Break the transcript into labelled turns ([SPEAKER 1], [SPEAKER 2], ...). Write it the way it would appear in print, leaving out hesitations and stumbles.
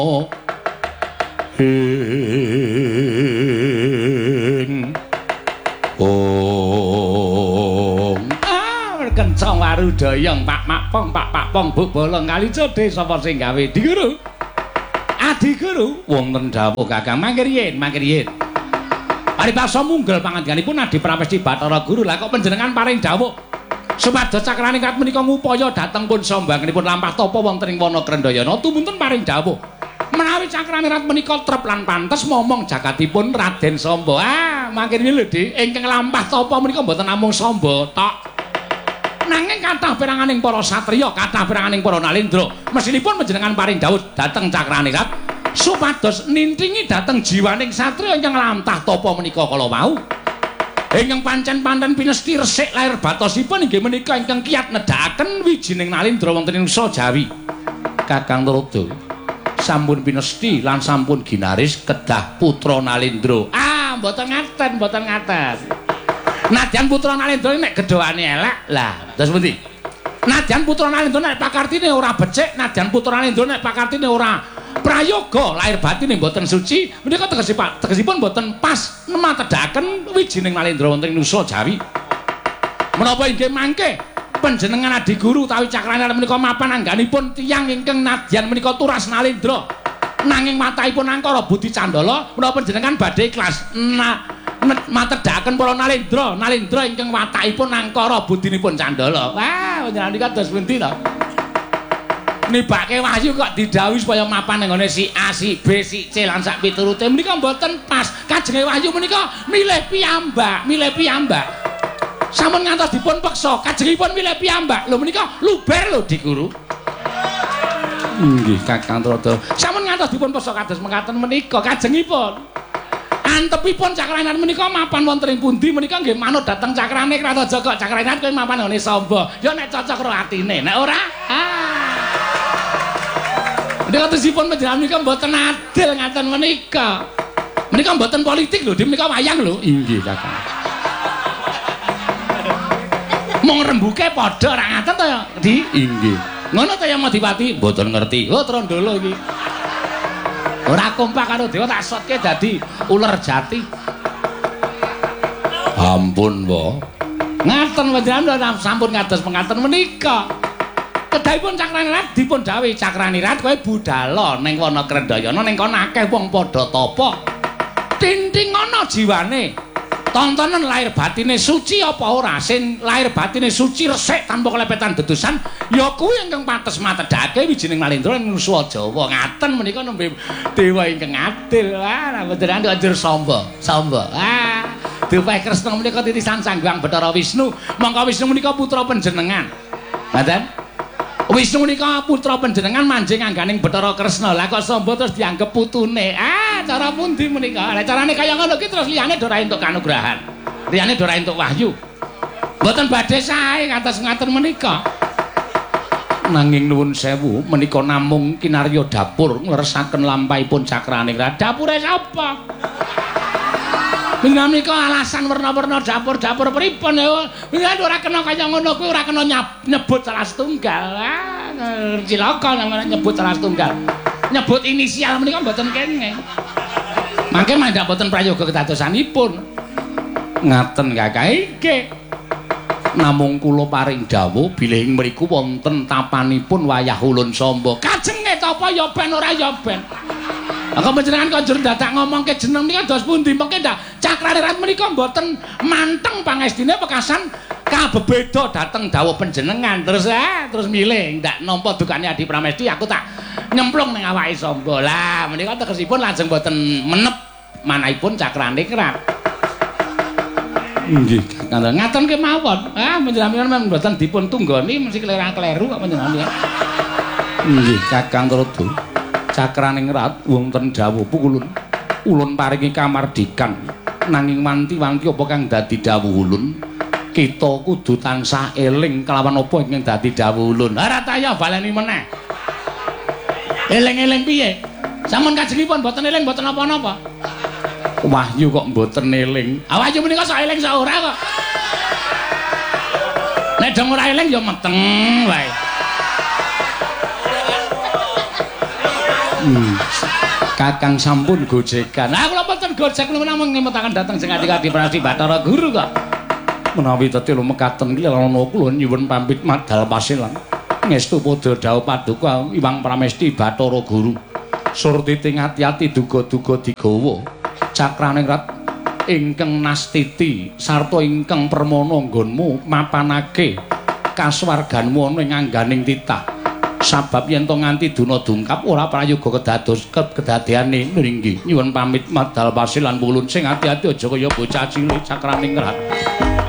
[SPEAKER 1] kencang warudayang Pak Pong Bu Bolong kali cedhe sapa sing gawe diguru Adi Guru wonten dawuh Kakang mangke riyen paribasa munggel pangandikanipun Adi Pramesti Bathara Guru lah kok panjenengan paring dawuh supados Cakraningrat menika ngupaya dhateng pun sombanganipun lampah tapa wonten ing wana Krendayana tumunten paring dawuh menawi Cakraningrat menika trep lan pantes momong jagatipun Raden Samba mangke riyen lho Dik ingkang lampah tapa menika mboten namung Samba tok nanging kathah peranganing para satriya, kathah peranganing para nalendra, mesinipun panjenengan paring dawuh dhateng Cakraningrat supados nintingi dhateng jiwaning satriya ingkang lamtah tapa menika kala wau. Ingkang pancen-pancen pinesti resik lair batosipun inggih menika ingkang kiyat nedhakaken wijining nalendra wonten ing Nusa Jawi. Kakang Narada sampun pinesti lan sampun ginaris kedah putra nalendra. Mboten ngaten. Nadyan putra nalendra nek gedhoane elek lah terus pundi nadyan putra nalendra nek pakartine ora becik nadyan putra nalendra nek pakartine ora prayoga lahir batine mboten suci menika tegesipun mboten pas nematedhaken wijining nalendra wonten ing Nusa Jawi menapa inggih mangke panjenengan Adi Guru utawi Cakraningrat menika mapan angganipun tiyang ingkang nadyan menika turas nalendra nanging matahipun angkara Budi Candala menapa panjenengan badhe ikhlas matedhaken para nalendra ingkang watakipun angkara budinipun Candala. Panjenengan nika dos pundi to? Nibake wahyu kok didhawuhi supaya mapan nggone si A, si B, si C lan sak piturute menika mboten pas. Kajenge wahyu menika milih piyambak. Sampun ngantos dipun peksa, kajengipun milih piyambak. Lho menika luber lho Di Guru. Nggih Kakang Trada. Sampun ngantos dipun peksa kados mekaten menika kajengipun antepipun Cakraningrat menika mapan wonten ing pundi menika nggih manut dhateng Cakraningrat aja kok Cakraningrat kowe mapan ngene Samba ya nek cocok karo atine nek ora menika tesipun panjenengan menika mboten adil ngaten menika mboten politik lho menika wayang lho inggih Kakang mung rembuke padha ora ngaten to ya Di inggih ngono to ya Madipati mboten ngerti Trandala iki ora kompak karo dewa tak sotke dadi uler jati. Ampun, Wo. Ngaten panjenengan sampun ngados mengaten menika. Kedahipun Cakraningrat dipun dawuhi Cakraningrat kowe budhal ning wana Krendayana ning kono akeh wong padha tapa. Tinting ana jiwane. Tontonan lahir batine suci apa ora? Sing lahir batine suci resik tanpa kelepetan dedusan ya kuwi ingkang pantes matedhake wijining nalendra ing Nusa Jawa. Ngaten menika nembe dewa ingkang adil. Panjenengan anjur Samba. Dewa Kresna menika titisan Sanghyang Bathara Wisnu. Mangka Wisnu menika putra panjenengan. Ngaten? Wisnu menika putra panjenengan manjing angganing Bathara Kresna. Lah kok Samba terus dianggep putune. Cara pundi menika? Lah carane kaya ngono ki terus liyane do ora entuk kanugrahan. Liyane do ora entuk wahyu. Mboten badhe sae kados ngaten menika. Nanging nuwun sewu menika namung kinarya dapur ngleresaken lampahipun Cakraningrat. Dapure sapa? Menika alasan werna-werna dapur pripun ya? Menika ora kena kaya ngono kuwi ora kena nyebut salah setunggal. Cilaka namanya nyebut salah setunggal. Nyebut inisial menika mboten kene. Mangke mandak mboten prayoga kedadosanipun. Ngaten Kakang nggih. Namung kula paring dawuh bilih ing mriku wonten tapanipun wayah ulun Samba. Kajenge apa ya ben ora ya ben. Kok panjenengan konjur dadak ngomongke jeneng nika dos pundi? Mengke ndak Cakraningrat menika mboten manteng pangestine pekasan kabebeda dhateng dawuh panjenengan. Terus milih ndak nampa dukane Adi Pramesti aku tak nyemplung ning awake Samba. Lah menika tegesipun lajeng mboten menep manahipun Cakraningrat. Nggih, ngaten kemawon. Panjenengan mboten dipun tunggoni mesti kleru kok panjenengan. Nggih, Kakang Trada. Cakraningrat wonten dawuh ulun. Ulun paringi kamardikan. Nanging wanti-wanti apa kang dadi dawuh ulun? Kita kudu tansah eling kelawan apa ingkang dadi dawuh ulun. Ora taya baleni meneh. Eling-eling piye? Sampun kajengipun mboten eling mboten apa-apa. Wahyu kok mboten eling. Wahyu menika sok eling sok ora kok. Nek dong ora eling ya meteng wae. Kakang sampun gojekan. Nah, kula mboten gojek kula namung ngemetaken dhateng sing ati-ati Prasi Bathara Guru kok. Menawi tetelu mekaten iki ana kula nyuwun pamit madhal pasilan. Ngestu padha dawuh paduka Iwang Pramesti Bathara Guru. Surtiti ngati-ati duga-duga digawa. Cakraning rat ingkang nastiti sarta ingkang permana nggonmu mapanake kasuwarganmu ana ing angganing titah. Sabab yen to nganti duna dungkap ora prayoga kedadeane nggih nyuwun pamit madhal pasilan pulun sing ati-ati aja kaya bocah cilik cakraning rat.